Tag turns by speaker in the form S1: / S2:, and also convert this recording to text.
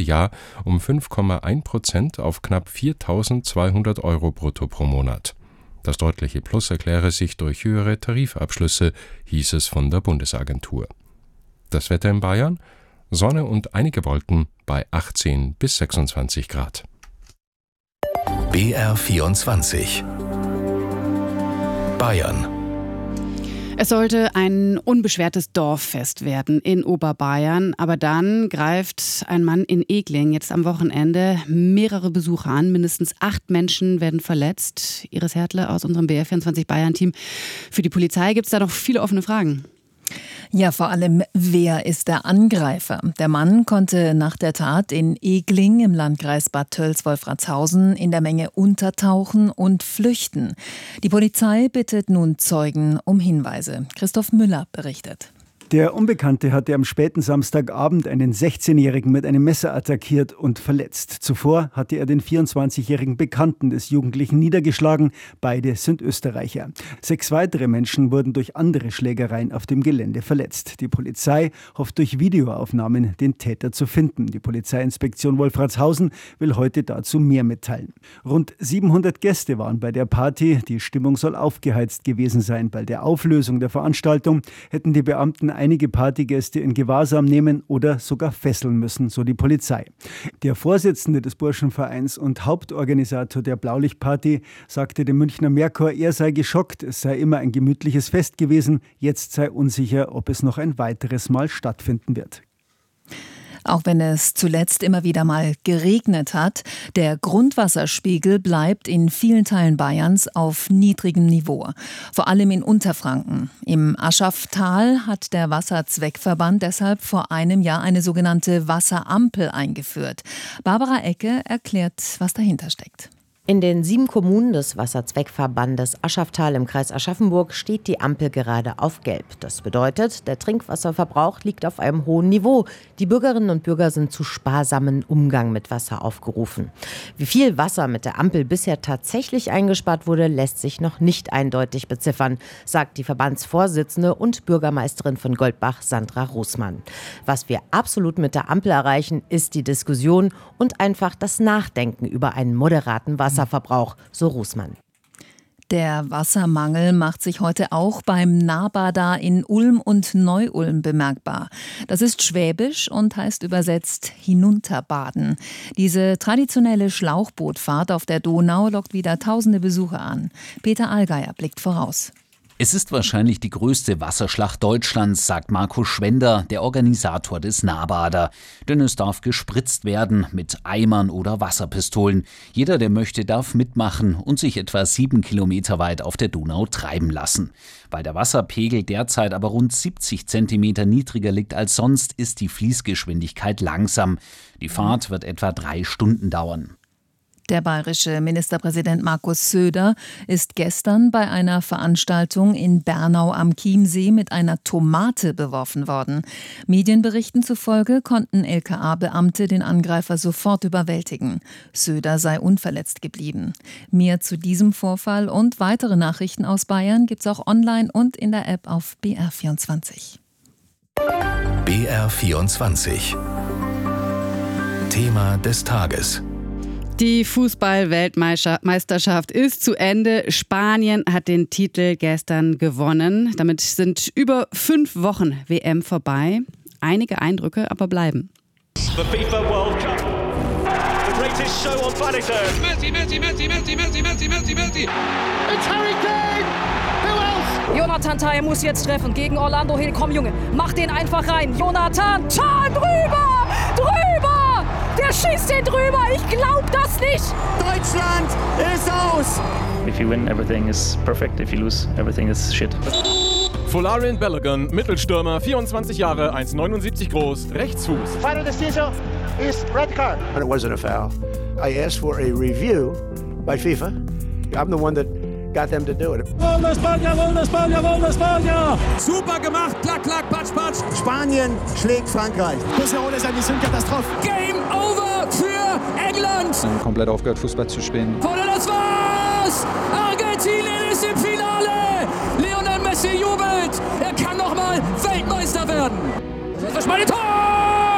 S1: Jahr um 5,1% auf knapp 4.200 € brutto pro Monat. Das deutliche Plus erkläre sich durch höhere Tarifabschlüsse, hieß es von der Bundesagentur. Das Wetter in Bayern? Sonne und einige Wolken bei 18 bis 26 Grad.
S2: BR24 Bayern.
S3: Es sollte ein unbeschwertes Dorffest werden in Oberbayern, aber dann greift ein Mann in Egling jetzt am Wochenende mehrere Besucher an. Mindestens 8 Menschen werden verletzt. Iris Hertle aus unserem BR24 Bayern-Team. Für die Polizei gibt es da noch viele offene Fragen.
S4: Ja, vor allem, wer ist der Angreifer? Der Mann konnte nach der Tat in Egling im Landkreis Bad Tölz-Wolfratshausen in der Menge untertauchen und flüchten. Die Polizei bittet nun Zeugen um Hinweise. Christoph Müller berichtet.
S5: Der Unbekannte hatte am späten Samstagabend einen 16-Jährigen mit einem Messer attackiert und verletzt. Zuvor hatte er den 24-jährigen Bekannten des Jugendlichen niedergeschlagen. Beide sind Österreicher. 6 weitere Menschen wurden durch andere Schlägereien auf dem Gelände verletzt. Die Polizei hofft durch Videoaufnahmen den Täter zu finden. Die Polizeiinspektion Wolfratshausen will heute dazu mehr mitteilen. Rund 700 Gäste waren bei der Party. Die Stimmung soll aufgeheizt gewesen sein. Bei der Auflösung der Veranstaltung hätten die Beamten einige Partygäste in Gewahrsam nehmen oder sogar fesseln müssen, so die Polizei. Der Vorsitzende des Burschenvereins und Hauptorganisator der Blaulichtparty sagte dem Münchner Merkur, er sei geschockt, es sei immer ein gemütliches Fest gewesen, jetzt sei unsicher, ob es noch ein weiteres Mal stattfinden wird.
S4: Auch wenn es zuletzt immer wieder mal geregnet hat, der Grundwasserspiegel bleibt in vielen Teilen Bayerns auf niedrigem Niveau. Vor allem in Unterfranken. Im Aschachtal hat der Wasserzweckverband deshalb vor einem Jahr eine sogenannte Wasserampel eingeführt. Barbara Ecke erklärt, was dahinter steckt.
S6: In den 7 Kommunen des Wasserzweckverbandes Aschachtal im Kreis Aschaffenburg steht die Ampel gerade auf Gelb. Das bedeutet, der Trinkwasserverbrauch liegt auf einem hohen Niveau. Die Bürgerinnen und Bürger sind zu sparsamen Umgang mit Wasser aufgerufen. Wie viel Wasser mit der Ampel bisher tatsächlich eingespart wurde, lässt sich noch nicht eindeutig beziffern, sagt die Verbandsvorsitzende und Bürgermeisterin von Goldbach, Sandra Roßmann. Was wir absolut mit der Ampel erreichen, ist die Diskussion und einfach das Nachdenken über einen moderaten Wasserverbrauch, so Roßmann.
S4: Der Wassermangel macht sich heute auch beim Nabada in Ulm und Neu-Ulm bemerkbar. Das ist Schwäbisch und heißt übersetzt hinunterbaden. Diese traditionelle Schlauchbootfahrt auf der Donau lockt wieder tausende Besucher an. Peter Allgeier blickt voraus.
S7: Es ist wahrscheinlich die größte Wasserschlacht Deutschlands, sagt Markus Schwender, der Organisator des Nabada. Denn es darf gespritzt werden mit Eimern oder Wasserpistolen. Jeder, der möchte, darf mitmachen und sich etwa 7 Kilometer weit auf der Donau treiben lassen. Weil der Wasserpegel derzeit aber rund 70 Zentimeter niedriger liegt als sonst, ist die Fließgeschwindigkeit langsam. Die Fahrt wird etwa 3 Stunden dauern.
S4: Der bayerische Ministerpräsident Markus Söder ist gestern bei einer Veranstaltung in Bernau am Chiemsee mit einer Tomate beworfen worden. Medienberichten zufolge konnten LKA-Beamte den Angreifer sofort überwältigen. Söder sei unverletzt geblieben. Mehr zu diesem Vorfall und weitere Nachrichten aus Bayern gibt's auch online und in der App auf BR24.
S2: BR24 Thema des Tages.
S3: Die Fußball-Weltmeisterschaft ist zu Ende. Spanien hat den Titel gestern gewonnen. Damit sind über 5 Wochen WM vorbei. Einige Eindrücke aber bleiben.
S8: The FIFA World Cup. The greatest show on planet Earth.
S9: Messi.
S10: It's Harry Kane. Who else?
S11: Jonathan Tah, er muss jetzt treffen gegen Orlando Hill. Komm Junge, mach den einfach rein. Jonathan Tah, drüber! Der schießt den drüber, ich glaub das nicht!
S10: Deutschland ist aus!
S12: If you win, everything is perfect. If you lose, everything is shit.
S13: Folarin Balogun, Mittelstürmer, 24 Jahre, 1,79 groß, Rechtsfuß.
S10: Final decision is red card.
S14: But it wasn't a foul. I asked for a review by FIFA. I'm the one that got them to do it.
S15: Gol de España! Super gemacht, klack, patsch.
S14: Spanien schlägt Frankreich.
S10: Das ist eine Katastrophe.
S11: Game over für England!
S16: Komplett aufgehört, Fußball zu spielen.
S11: Vorne, das war's! Argentinien ist im Finale! Lionel Messi jubelt! Er kann nochmal Weltmeister werden! Das ist das Tor!